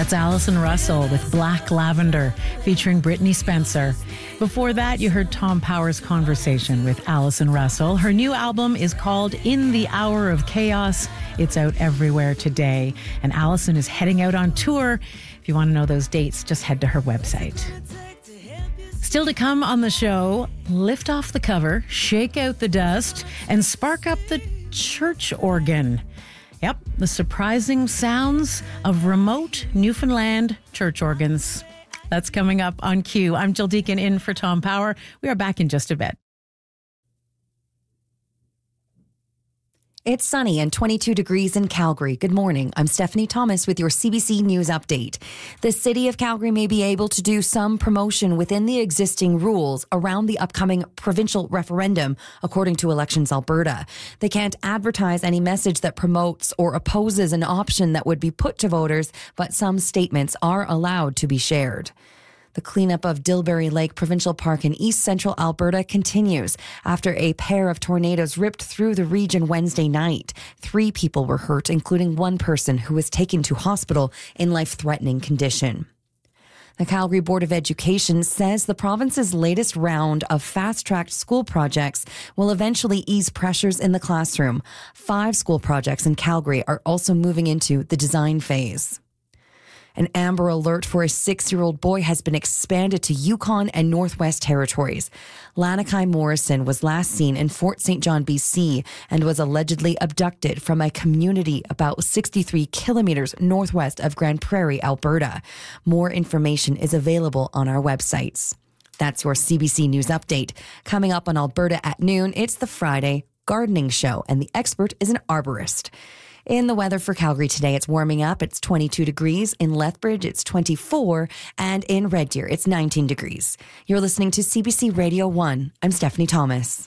That's Alison Russell with Black Lavender, featuring Brittany Spencer. Before that, you heard Tom Power's conversation with Alison Russell. Her new album is called In the Hour of Chaos. It's out everywhere today. And Alison is heading out on tour. If you want to know those dates, just head to her website. Still to come on the show, lift off the cover, shake out the dust, and spark up the church organ. Yep, the surprising sounds of remote Newfoundland church organs. That's coming up on Q. I'm Jill Deacon in for Tom Power. We are back in just a bit. It's sunny and 22 degrees in Calgary. Good morning. I'm Stephanie Thomas with your CBC News Update. The city of Calgary may be able to do some promotion within the existing rules around the upcoming provincial referendum, according to Elections Alberta. They can't advertise any message that promotes or opposes an option that would be put to voters, but some statements are allowed to be shared. The cleanup of Dilbury Lake Provincial Park in east central Alberta continues after a pair of tornadoes ripped through the region Wednesday night. 3 people were hurt, including one person who was taken to hospital in life-threatening condition. The Calgary Board of Education says the province's latest round of fast-tracked school projects will eventually ease pressures in the classroom. 5 school projects in Calgary are also moving into the design phase. An Amber Alert for a 6-year-old boy has been expanded to Yukon and Northwest Territories. Lanakai Morrison was last seen in Fort St. John, BC, and was allegedly abducted from a community about 63 kilometers northwest of Grand Prairie, Alberta. More information is available on our websites. That's your CBC News Update. Coming up on Alberta at noon, it's the Friday Gardening Show, and the expert is an arborist. In the weather for Calgary today, it's warming up. It's 22 degrees. In Lethbridge, it's 24. And in Red Deer, it's 19 degrees. You're listening to CBC Radio 1. I'm Stephanie Thomas.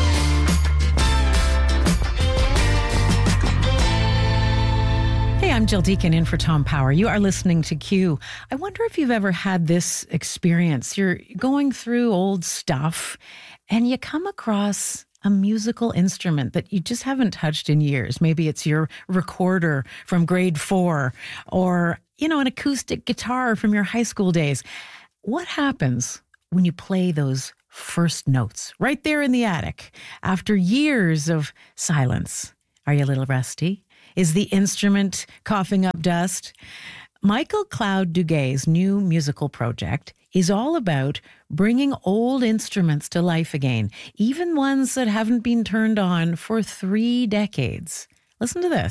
Hey, I'm Jill Deacon in for Tom Power. You are listening to Q. I wonder if you've ever had this experience. You're going through old stuff and you come across a musical instrument that you just haven't touched in years. Maybe it's your recorder from grade 4 or, an acoustic guitar from your high school days. What happens when you play those first notes right there in the attic after years of silence? Are you a little rusty? Is the instrument coughing up dust? Michael Cloud Duguay's new musical project is all about bringing old instruments to life again, even ones that haven't been turned on for 3 decades. Listen to this.